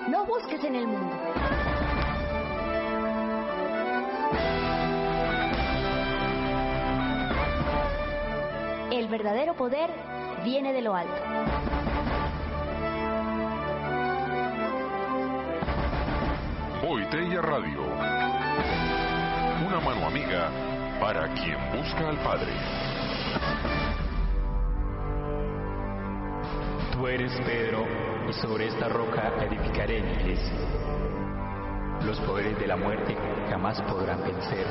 No busques en el mundo. El verdadero poder viene de lo alto. Boitella Radio. Una mano amiga para quien busca al Padre. Tú eres Pedro, y sobre esta roca edificaré mi iglesia. Los poderes de la muerte jamás podrán vencer.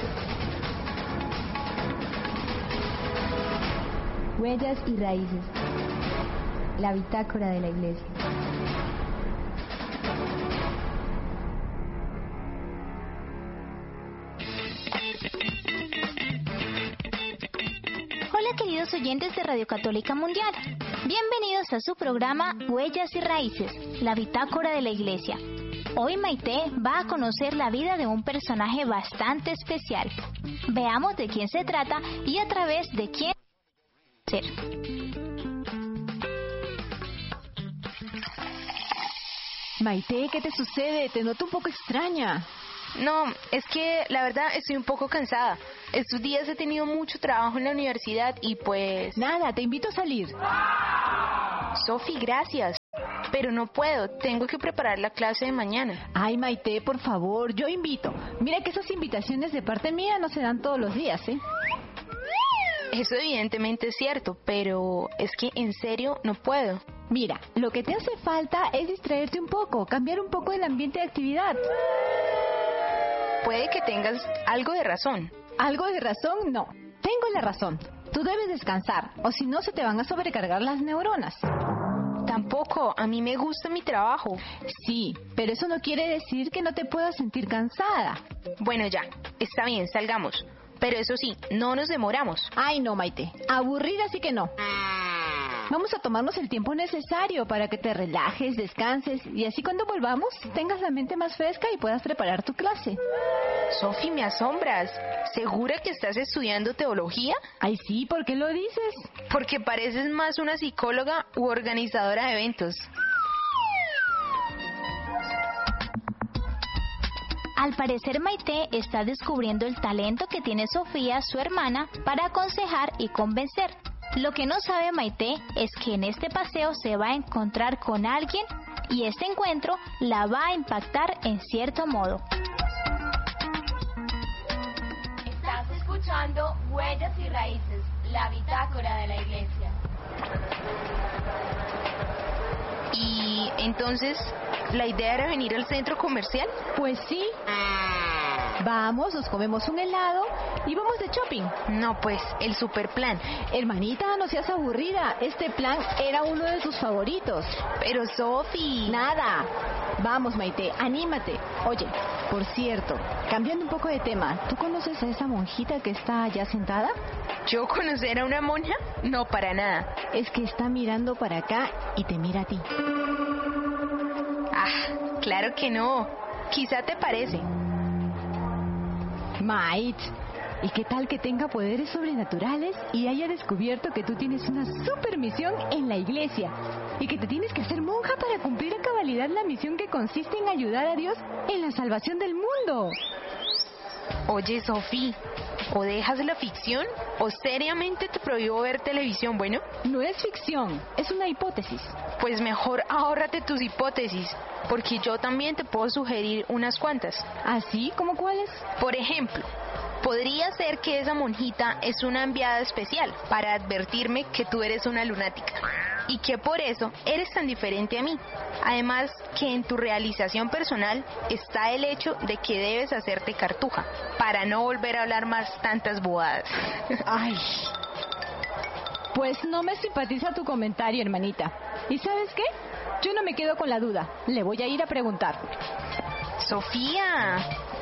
Huellas y raíces. La bitácora de la iglesia. Hola queridos oyentes de Radio Católica Mundial. Bienvenidos a su programa Huellas y Raíces, la bitácora de la iglesia. Hoy Maite va a conocer la vida de un personaje bastante especial. Veamos de quién se trata y a través de quién ser. Maite, ¿qué te sucede? Te noto un poco extraña. No, es que la verdad estoy un poco cansada. Estos días he tenido mucho trabajo en la universidad y pues... Nada, te invito a salir. Sofi, gracias. Pero no puedo, tengo que preparar la clase de mañana. Ay, Maite, por favor, yo invito. Mira que esas invitaciones de parte mía no se dan todos los días, ¿eh? Eso evidentemente es cierto, pero es que en serio no puedo. Mira, lo que te hace falta es distraerte un poco, cambiar un poco el ambiente de actividad. Puede que tengas algo de razón. ¿Algo de razón? No. Tengo la razón. Tú debes descansar, o si no se te van a sobrecargar las neuronas. Tampoco, a mí me gusta mi trabajo. Sí, pero eso no quiere decir que no te puedas sentir cansada. Bueno, ya, está bien, salgamos. Pero eso sí, no nos demoramos. Ay, no, Maite. Aburrida sí que no. Vamos a tomarnos el tiempo necesario para que te relajes, descanses y así cuando volvamos tengas la mente más fresca y puedas preparar tu clase. Sofi, me asombras. ¿Segura que estás estudiando teología? Ay, sí, ¿por qué lo dices? Porque pareces más una psicóloga u organizadora de eventos. Al parecer Maite está descubriendo el talento que tiene Sofía, su hermana, para aconsejar y convencer. Lo que no sabe Maite es que en este paseo se va a encontrar con alguien y este encuentro la va a impactar en cierto modo. Estás escuchando Huellas y Raíces, la bitácora de la iglesia. Y entonces, ¿la idea era venir al centro comercial? Pues sí. Vamos, nos comemos un helado y vamos de shopping. No, pues, el super plan. Hermanita, no seas aburrida. Este plan era uno de tus favoritos. Pero, Sofi... Nada. Vamos, Maite, anímate. Oye, por cierto, cambiando un poco de tema, ¿tú conoces a esa monjita que está allá sentada? ¿Yo conocer a una monja? No, para nada. Es que está mirando para acá y te mira a ti. Ah, claro que no. Quizá te parece. Maite, ¿y qué tal que tenga poderes sobrenaturales y haya descubierto que tú tienes una super misión en la iglesia y que te tienes que hacer monja para cumplir a cabalidad la misión que consiste en ayudar a Dios en la salvación del mundo? Oye, Sofi, o dejas la ficción o seriamente te prohíbo ver televisión, ¿bueno? No es ficción, es una hipótesis. Pues mejor ahórrate tus hipótesis, porque yo también te puedo sugerir unas cuantas. ¿Así? ¿Cómo cuáles? Por ejemplo, podría ser que esa monjita es una enviada especial para advertirme que tú eres una lunática y que por eso eres tan diferente a mí. Además, que en tu realización personal está el hecho de que debes hacerte cartuja para no volver a hablar más tantas bobadas. Ay, pues no me simpatiza tu comentario, hermanita. ¿Y sabes qué? Yo no me quedo con la duda. Le voy a ir a preguntar. Sofía.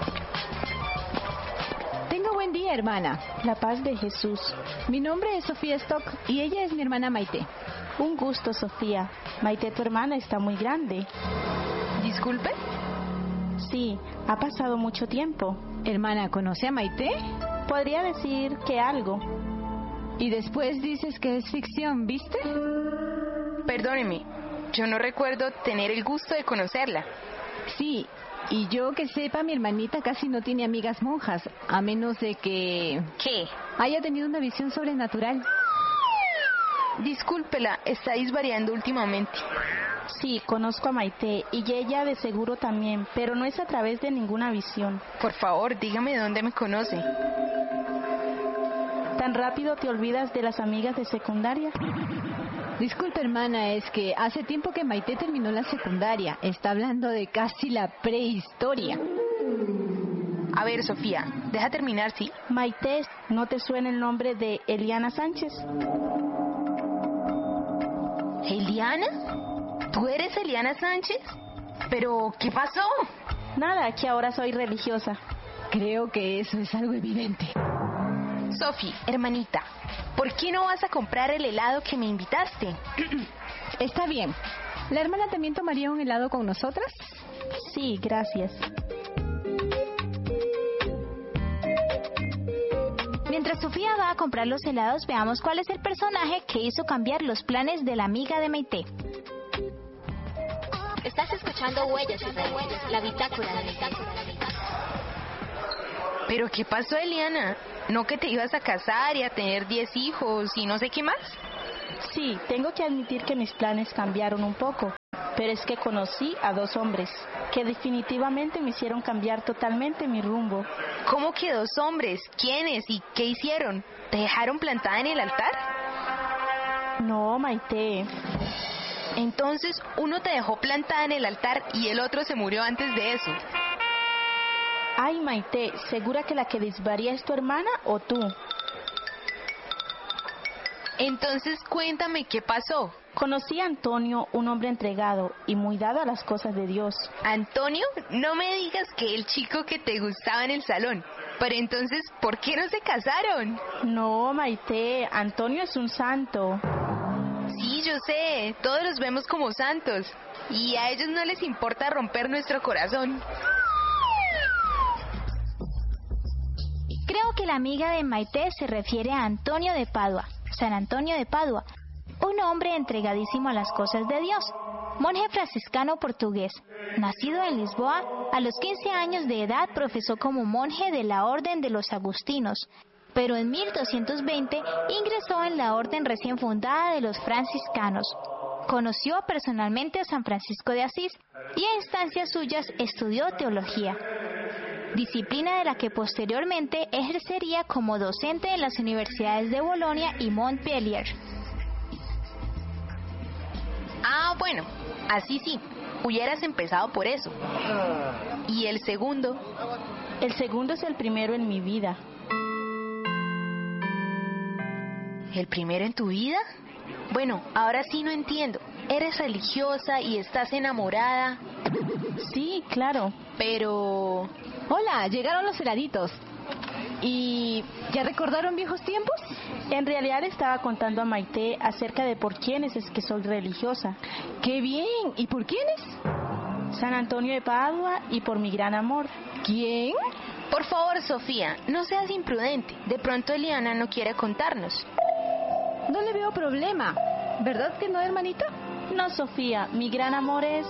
Tenga buen día, hermana. La paz de Jesús. Mi nombre es Sofía Stock y ella es mi hermana Maite. Un gusto, Sofía. Maite, tu hermana, está muy grande. ¿Disculpe? Sí, ha pasado mucho tiempo. Hermana, ¿conoce a Maite? Podría decir que algo. Y después dices que es ficción, ¿viste? Perdóneme, yo no recuerdo tener el gusto de conocerla. Sí, y yo que sepa, mi hermanita casi no tiene amigas monjas, a menos de que... ¿Qué? haya tenido una visión sobrenatural. Discúlpela, estáis variando últimamente. Sí, conozco a Maite y ella de seguro también, pero no es a través de ninguna visión. Por favor, dígame dónde me conoce. ¿Tan rápido te olvidas de las amigas de secundaria? Disculpe, hermana, es que hace tiempo que Maite terminó la secundaria. Está hablando de casi la prehistoria. A ver, Sofía, deja terminar, ¿sí? Maite, ¿no te suena el nombre de Eliana Sánchez? ¿Eliana? ¿Tú eres Eliana Sánchez? ¿Pero qué pasó? Nada, que ahora soy religiosa. Creo que eso es algo evidente. Sofi, hermanita, ¿por qué no vas a comprar el helado que me invitaste? Está bien. ¿La hermana también tomaría un helado con nosotras? Sí, gracias. Mientras Sofía va a comprar los helados, veamos cuál es el personaje que hizo cambiar los planes de la amiga de Maite. Estás escuchando Huellas y Raíces, la bitácora de la bitácora. ¿Pero qué pasó, Eliana? ¿No que te ibas a casar y a tener 10 hijos y no sé qué más? Sí, tengo que admitir que mis planes cambiaron un poco, pero es que conocí a 2 hombres que definitivamente me hicieron cambiar totalmente mi rumbo. ¿Cómo que 2 hombres? ¿Quiénes y qué hicieron? ¿Te dejaron plantada en el altar? No, Maite. Entonces, uno te dejó plantada en el altar y el otro se murió antes de eso. Ay, Maite, ¿segura que la que desvaría es tu hermana o tú? Entonces, cuéntame qué pasó. Conocí a Antonio, un hombre entregado y muy dado a las cosas de Dios. ¿Antonio? No me digas que el chico que te gustaba en el salón. Pero entonces, ¿por qué no se casaron? No, Maite, Antonio es un santo. Sí, yo sé, todos los vemos como santos. Y a ellos no les importa romper nuestro corazón. Creo que la amiga de Maite se refiere a Antonio de Padua, San Antonio de Padua, un hombre entregadísimo a las cosas de Dios, monje franciscano portugués. Nacido en Lisboa, a los 15 años de edad profesó como monje de la Orden de los Agustinos, pero en 1220 ingresó en la orden recién fundada de los franciscanos. Conoció personalmente a San Francisco de Asís y a instancias suyas estudió teología, disciplina de la que posteriormente ejercería como docente en las universidades de Bolonia y Montpellier. Ah, bueno, así sí, hubieras empezado por eso. ¿Y el segundo? El segundo es el primero en mi vida. ¿El primero en tu vida? Bueno, ahora sí no entiendo. ¿Eres religiosa y estás enamorada? Sí, claro. Pero... Hola, llegaron los heladitos. ¿Y ya recordaron viejos tiempos? En realidad estaba contando a Maite acerca de por quiénes es que soy religiosa. ¡Qué bien! ¿Y por quiénes? San Antonio de Padua y por mi gran amor. ¿Quién? Por favor, Sofía, no seas imprudente. De pronto Eliana no quiere contarnos. No le veo problema. ¿Verdad que no, hermanita? No, Sofía, mi gran amor es...